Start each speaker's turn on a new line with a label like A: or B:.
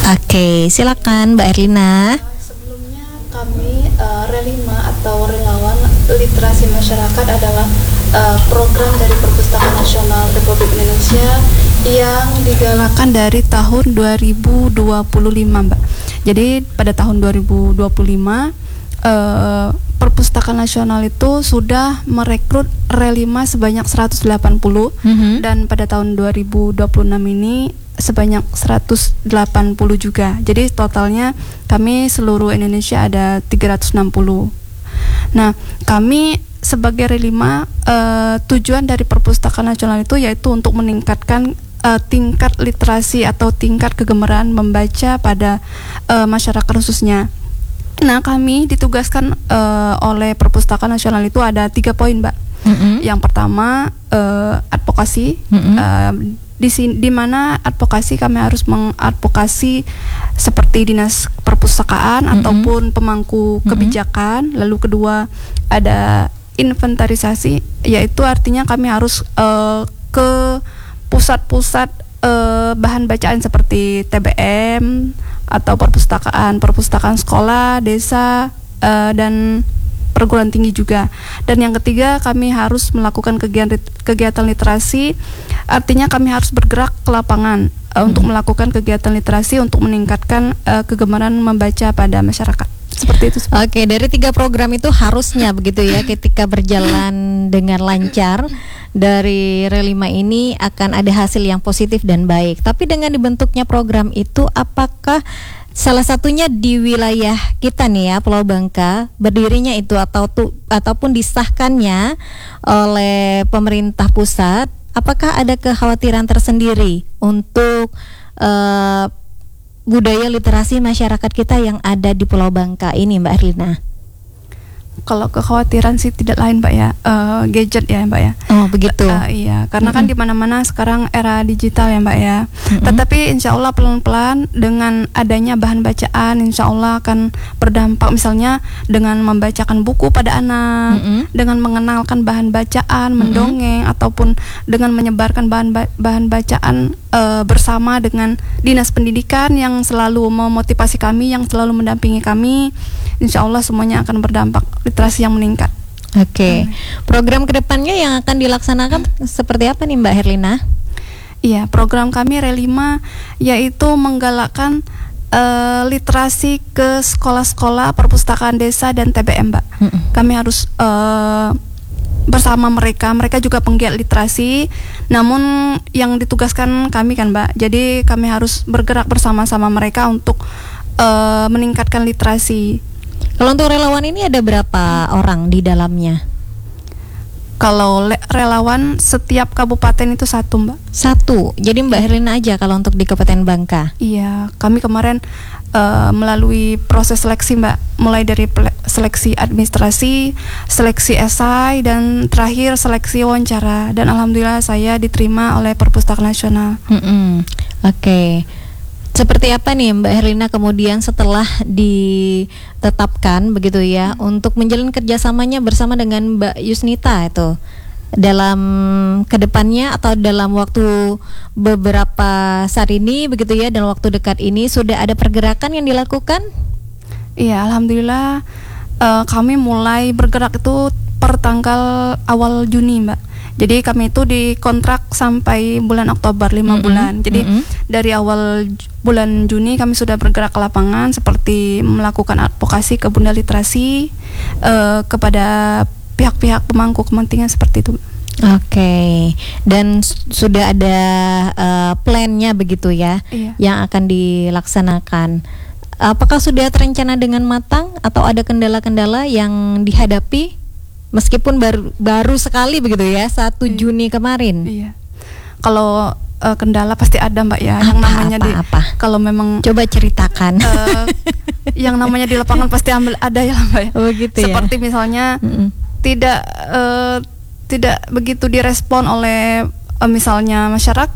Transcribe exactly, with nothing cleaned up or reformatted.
A: Oke, silakan Mbak Erlina.
B: Sebelumnya kami uh, Relima atau Relawan Literasi Masyarakat adalah uh, program dari Perpustakaan Nasional Republik Indonesia yang digalakkan dari tahun dua ribu dua puluh lima, Mbak. Jadi pada tahun dua ribu dua puluh lima uh, Perpustakaan Nasional itu sudah merekrut Relima sebanyak seratus delapan puluh, mm-hmm. dan pada tahun dua ribu dua puluh enam ini sebanyak seratus delapan puluh juga. Jadi totalnya kami seluruh Indonesia ada tiga ratus enam puluh. Nah, kami sebagai Relima uh, tujuan dari Perpustakaan Nasional itu yaitu untuk meningkatkan uh, tingkat literasi atau tingkat kegemaran membaca pada uh, masyarakat khususnya. Nah, kami ditugaskan uh, oleh Perpustakaan Nasional itu ada tiga poin, Mbak. Mm-hmm. Yang pertama uh, advokasi, mm-hmm. uh, di sini, di mana advokasi kami harus mengadvokasi seperti dinas perpustakaan, mm-hmm. ataupun pemangku mm-hmm. kebijakan. Lalu kedua ada inventarisasi, yaitu artinya kami harus uh, ke pusat-pusat uh, bahan bacaan seperti T B M atau perpustakaan, perpustakaan sekolah, desa, uh, dan perguruan tinggi juga. Dan yang ketiga, kami harus melakukan kegiatan kegiatan literasi, artinya kami harus bergerak ke lapangan uh, hmm. untuk melakukan kegiatan literasi untuk meningkatkan uh, kegemaran membaca pada masyarakat. Seperti itu.
A: Oke, dari tiga program itu harusnya begitu ya, ketika berjalan dengan lancar dari Relima ini akan ada hasil yang positif dan baik. Tapi dengan dibentuknya program itu, apakah salah satunya di wilayah kita nih ya, Pulau Bangka, berdirinya itu atau tu, ataupun disahkannya oleh pemerintah pusat, apakah ada kekhawatiran tersendiri untuk uh, budaya literasi masyarakat kita yang ada di Pulau Bangka ini, Mbak Erlina?
B: Kalau kekhawatiran sih tidak lain, Mbak ya, uh, gadget ya, Mbak ya.
A: Oh begitu. Uh,
B: iya, karena mm-hmm. kan di mana-mana sekarang era digital ya, Mbak ya. Mm-hmm. Tetapi insya Allah pelan-pelan dengan adanya bahan bacaan, insya Allah akan berdampak. Misalnya dengan membacakan buku pada anak, mm-hmm. dengan mengenalkan bahan bacaan, mendongeng, mm-hmm. ataupun dengan menyebarkan bahan ba- bahan bacaan uh, bersama dengan dinas pendidikan yang selalu memotivasi kami, yang selalu mendampingi kami. Insya Allah semuanya akan berdampak literasi yang meningkat.
A: Oke, okay. Program kedepannya yang akan dilaksanakan hmm. seperti apa nih, Mbak Herlina?
B: Iya, program kami Relima yaitu menggalakkan uh, literasi ke sekolah-sekolah, perpustakaan desa dan T B M, Mbak. Hmm. Kami harus uh, bersama mereka, mereka juga penggiat literasi, namun yang ditugaskan kami kan, Mbak. Jadi kami harus bergerak bersama-sama mereka untuk uh, meningkatkan literasi.
A: Kalau untuk relawan ini ada berapa orang di dalamnya?
B: Kalau le- relawan setiap kabupaten itu satu, Mbak.
A: Satu. Jadi Mbak Herlina aja kalau untuk di Kabupaten Bangka.
B: Iya, kami kemarin uh, melalui proses seleksi, Mbak. Mulai dari ple- seleksi administrasi, seleksi esai, dan terakhir seleksi wawancara. Dan alhamdulillah saya diterima oleh Perpustakaan Nasional.
A: Mm-mm. Oke. Okay. Seperti apa nih Mbak Herlina kemudian setelah ditetapkan begitu ya, hmm. untuk menjalin kerjasamanya bersama dengan Mbak Yusnita itu dalam kedepannya atau dalam waktu beberapa saat ini begitu ya, dalam waktu dekat ini sudah ada pergerakan yang dilakukan?
B: Iya, alhamdulillah uh, kami mulai bergerak itu per tanggal awal Juni, Mbak. Jadi kami itu dikontrak sampai bulan Oktober, lima mm-hmm. bulan. Jadi mm-hmm. dari awal bulan Juni kami sudah bergerak ke lapangan seperti melakukan advokasi ke Bunda Literasi uh, kepada pihak-pihak pemangku kepentingan seperti itu.
A: Oke, okay. Dan s- sudah ada uh, plan-nya begitu ya,
B: iya.
A: yang akan dilaksanakan. Apakah sudah terencana dengan matang atau ada kendala-kendala yang dihadapi? Meskipun baru baru sekali begitu ya, satu iya. Juni kemarin.
B: Iya. Kalau uh, kendala pasti ada, Mbak ya.
A: Apa,
B: yang namanya
A: apa,
B: di
A: apa?
B: Kalau memang
A: coba ceritakan.
B: Uh, yang namanya di lapangan pasti ambil ada ya, Mbak ya.
A: Oh gitu.
B: Seperti
A: ya?
B: misalnya
A: Mm-mm.
B: tidak uh, tidak begitu direspon oleh uh, misalnya masyarakat